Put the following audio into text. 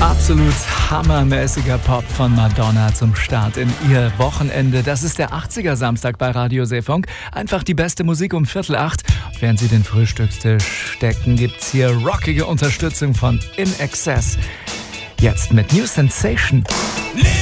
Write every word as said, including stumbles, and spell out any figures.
Absolut hammermäßiger Pop von Madonna zum Start in ihr Wochenende. Das ist der achtziger Samstag bei Radio Seefunk. Einfach die beste Musik um Viertel acht. Während Sie den Frühstückstisch stecken, gibt's hier rockige Unterstützung von In Excess. Jetzt mit New Sensation.